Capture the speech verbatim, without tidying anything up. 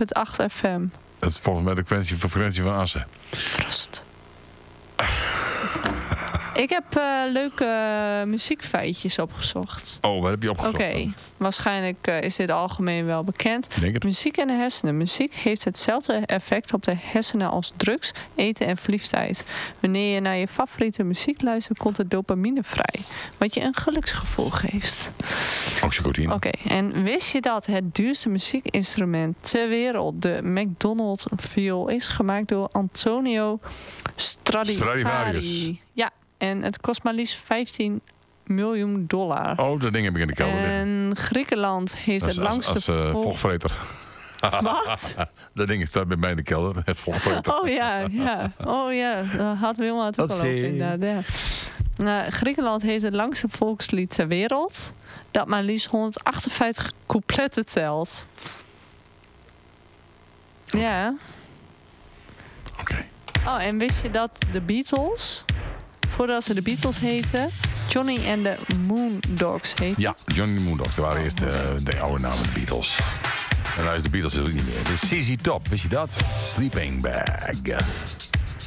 punt acht F M. Dat is volgens mij de frequentie, frequentie van Assen. Verrast. Ik heb uh, leuke uh, muziekfeitjes opgezocht. Oh, wat heb je opgezocht? Oké, okay. Waarschijnlijk uh, is dit algemeen wel bekend. Denk het. Muziek en de hersenen. Muziek heeft hetzelfde effect op de hersenen als drugs, eten en verliefdheid. Wanneer je naar je favoriete muziek luistert, komt er dopamine vrij. Wat je een geluksgevoel geeft. Oxytocine. Oké, okay. En wist je dat het duurste muziekinstrument ter wereld, de McDonald viool, is gemaakt door Antonio Stradivari? Stradivarius. Ja. En het kost maar liefst vijftien miljoen dollar. Oh, dat ding heb ik in de kelder liggen. En Griekenland heeft als, het langste... Als, als uh, vol... volgvreter. Wat? Dat ding staat bij mij in de kelder. Het volgvreter. Oh ja, ja. Oh ja, dat hadden we helemaal toegelopen inderdaad. Ja. Uh, Griekenland heeft het langste volkslied ter wereld. Dat maar liefst honderdachtenvijftig coupletten telt. Okay. Ja. Oké. Okay. Oh, en wist je dat de Beatles... Voordat ze de Beatles heten, Johnny and the Moondogs heten. Ja, Johnny and the Moondogs. Dat waren eerst uh, de oude namen, de Beatles. En daar is de Beatles ook niet meer. Het is Z Z Top, wist je dat? Sleeping Bag.